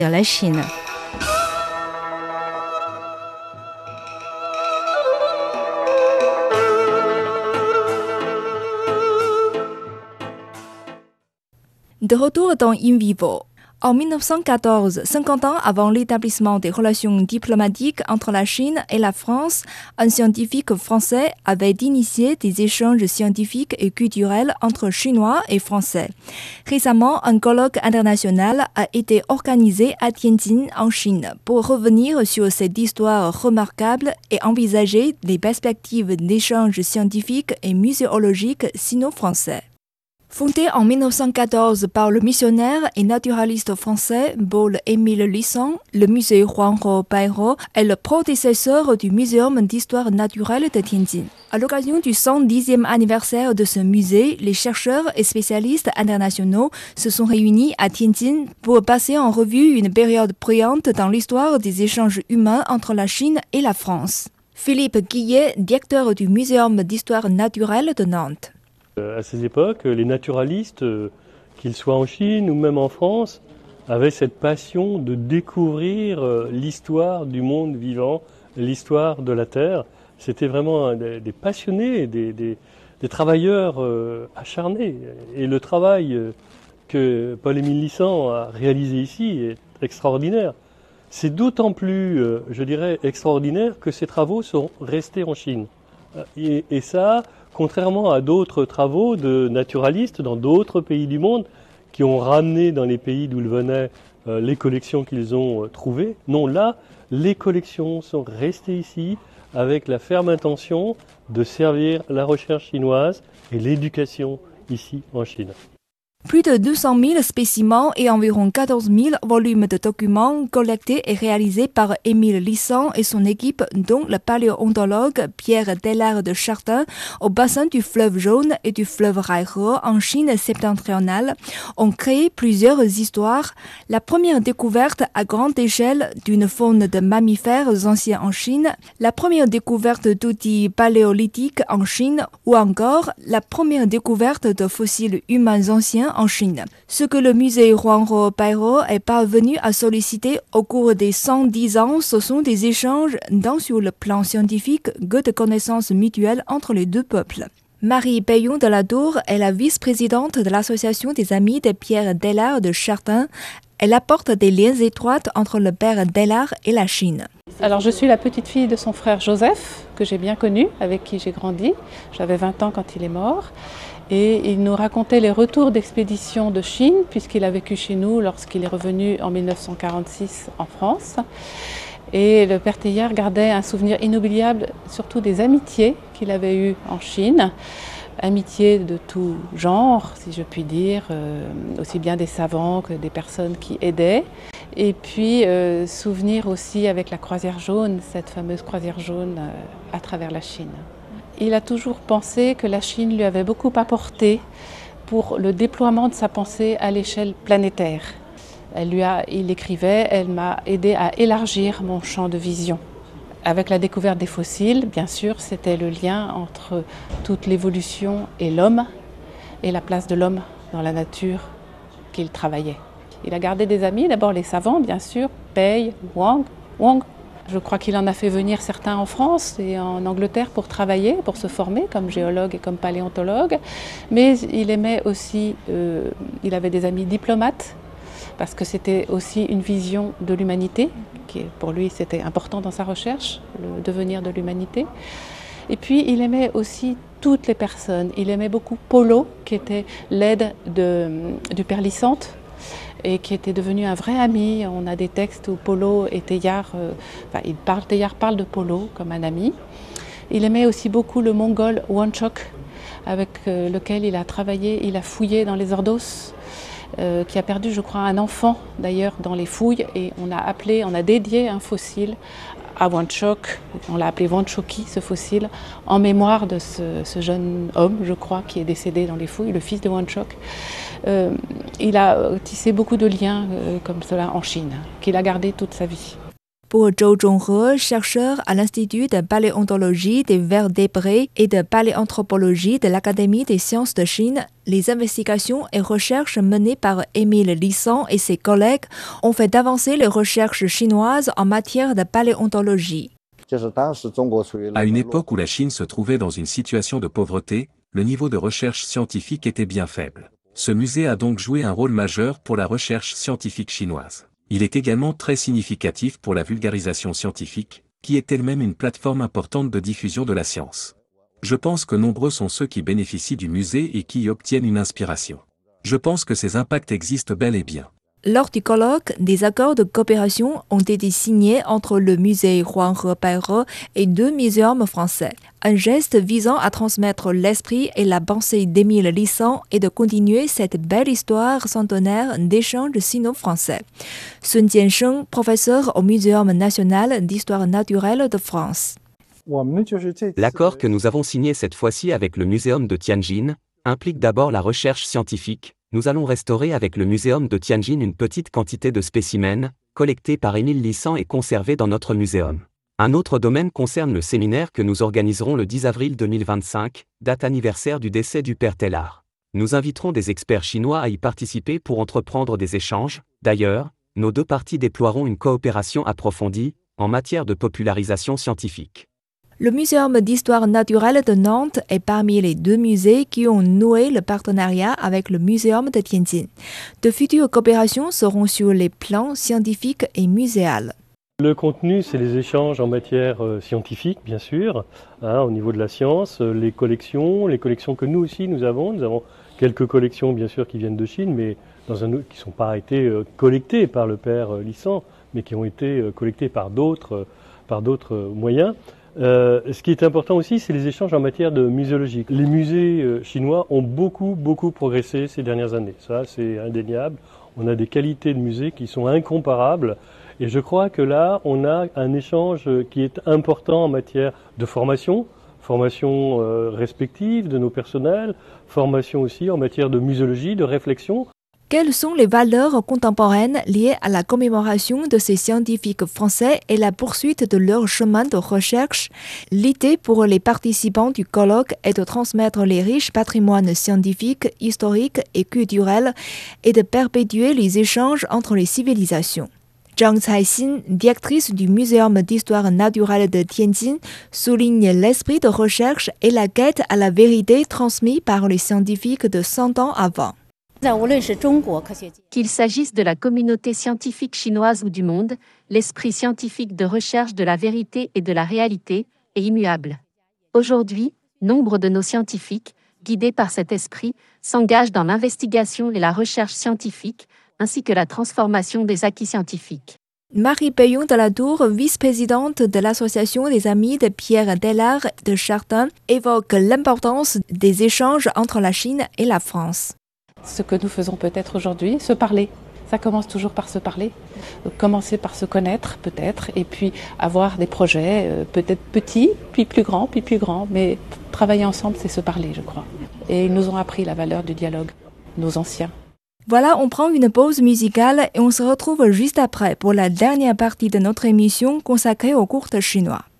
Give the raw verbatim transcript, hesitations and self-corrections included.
la Chine. De retour dans In Vivo. En mille neuf cent quatorze, cinquante ans avant l'établissement des relations diplomatiques entre la Chine et la France, un scientifique français avait initié des échanges scientifiques et culturels entre Chinois et Français. Récemment, un colloque international a été organisé à Tianjin, en Chine, pour revenir sur cette histoire remarquable et envisager les perspectives d'échanges scientifiques et muséologiques sino-français. Fondé en mille neuf cent quatorze par le missionnaire et naturaliste français Paul-Émile Lisson, le musée Huanghe Baihe est le prédécesseur du Muséum d'histoire naturelle de Tianjin. À l'occasion du cent dixième anniversaire de ce musée, les chercheurs et spécialistes internationaux se sont réunis à Tianjin pour passer en revue une période brillante dans l'histoire des échanges humains entre la Chine et la France. Philippe Guillet, directeur du Muséum d'histoire naturelle de Nantes. À ces époques, les naturalistes, qu'ils soient en Chine ou même en France, avaient cette passion de découvrir l'histoire du monde vivant, l'histoire de la Terre. C'était vraiment des, des passionnés, des, des, des travailleurs acharnés. Et le travail que Paul-Émile Lisson a réalisé ici est extraordinaire. C'est d'autant plus, je dirais, extraordinaire que ces travaux sont restés en Chine. Et, et ça, contrairement à d'autres travaux de naturalistes dans d'autres pays du monde qui ont ramené dans les pays d'où ils venaient euh, les collections qu'ils ont euh, trouvées. Non, là, les collections sont restées ici avec la ferme intention de servir la recherche chinoise et l'éducation ici en Chine. Plus de deux cent mille spécimens et environ quatorze mille volumes de documents collectés et réalisés par Émile Lisson et son équipe, dont le paléontologue Pierre Dellard de Chartin, au bassin du fleuve Jaune et du fleuve Raihe en Chine septentrionale, ont créé plusieurs histoires. La première découverte à grande échelle d'une faune de mammifères anciens en Chine, la première découverte d'outils paléolithiques en Chine ou encore la première découverte de fossiles humains anciens en Chine. Ce que le musée Huanghe Baihe est parvenu à solliciter au cours des cent dix ans, ce sont des échanges tant sur le plan scientifique que de connaissances mutuelles entre les deux peuples. Marie Payon de la Tour est la vice-présidente de l'association des amis de Pierre Dellard de Chartin. Elle apporte des liens étroits entre le père Dellard et la Chine. Alors je suis la petite fille de son frère Joseph, que j'ai bien connu, avec qui j'ai grandi. J'avais vingt ans quand il est mort. Et il nous racontait les retours d'expédition de Chine, puisqu'il a vécu chez nous lorsqu'il est revenu en mille neuf cent quarante-six en France. Et le père Teilhard gardait un souvenir inoubliable, surtout des amitiés qu'il avait eues en Chine. Amitiés de tout genre, si je puis dire, euh, aussi bien des savants que des personnes qui aidaient. Et puis, euh, souvenir aussi avec la croisière jaune, cette fameuse croisière jaune euh, à travers la Chine. Il a toujours pensé que la Chine lui avait beaucoup apporté pour le déploiement de sa pensée à l'échelle planétaire. Elle lui a, il écrivait, elle m'a aidé à élargir mon champ de vision. Avec la découverte des fossiles, bien sûr, c'était le lien entre toute l'évolution et l'homme, et la place de l'homme dans la nature qu'il travaillait. Il a gardé des amis, d'abord les savants, bien sûr, Pei, Wang, Wang. Je crois qu'il en a fait venir certains en France et en Angleterre pour travailler, pour se former comme géologue et comme paléontologue. Mais il aimait aussi, euh, il avait des amis diplomates, parce que c'était aussi une vision de l'humanité, qui pour lui c'était important dans sa recherche, le devenir de l'humanité. Et puis il aimait aussi toutes les personnes. Il aimait beaucoup Polo, qui était l'aide de, du père Lissante, et qui était devenu un vrai ami. On a des textes où Polo et Teilhard, euh, enfin, il parle, Teilhard parle de Polo comme un ami. Il aimait aussi beaucoup le mongol Wanchok, avec euh, lequel il a travaillé, il a fouillé dans les Ordos, euh, qui a perdu, je crois, un enfant d'ailleurs dans les fouilles, et on a appelé, on a dédié un fossile à Wanchok, on l'a appelé Wanchoki, ce fossile, en mémoire de ce, ce jeune homme, je crois, qui est décédé dans les fouilles, le fils de Wanchok. Euh, il a tissé beaucoup de liens euh, comme cela en Chine, qu'il a gardé toute sa vie. Pour Zhou Zhonghe, chercheur à l'Institut de paléontologie des vertébrés et de paléanthropologie de l'Académie des sciences de Chine, les investigations et recherches menées par Émile Licent et ses collègues ont fait avancer les recherches chinoises en matière de paléontologie. À une époque où la Chine se trouvait dans une situation de pauvreté, le niveau de recherche scientifique était bien faible. Ce musée a donc joué un rôle majeur pour la recherche scientifique chinoise. Il est également très significatif pour la vulgarisation scientifique, qui est elle-même une plateforme importante de diffusion de la science. Je pense que nombreux sont ceux qui bénéficient du musée et qui y obtiennent une inspiration. Je pense que ces impacts existent bel et bien. Lors du colloque, des accords de coopération ont été signés entre le musée Huanghe-Paihe et deux muséums français. Un geste visant à transmettre l'esprit et la pensée d'Émile Licent et de continuer cette belle histoire centenaire d'échanges sino-français. Sun Jiansheng, professeur au Muséum national d'histoire naturelle de France. L'accord que nous avons signé cette fois-ci avec le Muséum de Tianjin implique d'abord la recherche scientifique. Nous allons restaurer avec le Muséum de Tianjin une petite quantité de spécimens, collectés par Émile Licent et conservés dans notre muséum. Un autre domaine concerne le séminaire que nous organiserons le dix avril deux mille vingt-cinq, date anniversaire du décès du père Teilhard. Nous inviterons des experts chinois à y participer pour entreprendre des échanges. D'ailleurs, nos deux parties déploieront une coopération approfondie en matière de popularisation scientifique. Le Muséum d'histoire naturelle de Nantes est parmi les deux musées qui ont noué le partenariat avec le Muséum de Tianjin. De futures coopérations seront sur les plans scientifiques et muséals. Le contenu, c'est les échanges en matière euh, scientifique, bien sûr, hein, au niveau de la science, euh, les collections, les collections que nous aussi nous avons. Nous avons quelques collections, bien sûr, qui viennent de Chine, mais dans un, qui ne sont pas été euh, collectées par le père euh, Licent, mais qui ont été euh, collectées par d'autres, euh, par d'autres euh, moyens. Euh, ce qui est important aussi, c'est les échanges en matière de muséologie. Les musées euh, chinois ont beaucoup, beaucoup progressé ces dernières années. Ça, c'est indéniable. On a des qualités de musées qui sont incomparables. Et je crois que là, on a un échange qui est important en matière de formation, formation euh, respective de nos personnels, formation aussi en matière de muséologie, de réflexion. Quelles sont les valeurs contemporaines liées à la commémoration de ces scientifiques français et la poursuite de leur chemin de recherche? L'idée pour les participants du colloque est de transmettre les riches patrimoines scientifiques, historiques et culturels et de perpétuer les échanges entre les civilisations. Zhang Caixin, directrice du Muséum d'histoire naturelle de Tianjin, souligne l'esprit de recherche et la quête à la vérité transmise par les scientifiques de cent ans avant. Qu'il s'agisse de la communauté scientifique chinoise ou du monde, l'esprit scientifique de recherche de la vérité et de la réalité est immuable. Aujourd'hui, nombre de nos scientifiques, guidés par cet esprit, s'engagent dans l'investigation et la recherche scientifique, ainsi que la transformation des acquis scientifiques. Marie Payon de la Tour, vice-présidente de l'Association des Amis de Pierre Teilhard de Chartin, évoque l'importance des échanges entre la Chine et la France. Ce que nous faisons peut-être aujourd'hui, se parler. Ça commence toujours par se parler. Donc, commencer par se connaître peut-être, et puis avoir des projets euh, peut-être petits, puis plus grands, puis plus grands. Mais travailler ensemble, c'est se parler, je crois. Et ils nous ont appris la valeur du dialogue, nos anciens. Voilà, on prend une pause musicale et on se retrouve juste après pour la dernière partie de notre émission consacrée aux cours chinois.